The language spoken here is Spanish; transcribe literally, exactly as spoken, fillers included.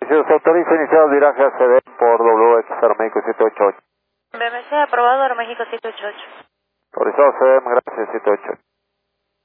Si se autoriza iniciar el viraje a C D por W X Aeroméxico siete ocho ocho. B M C aprobado, Aeroméxico siete ocho ocho. Autorizado C D M, gracias, siete ocho ocho.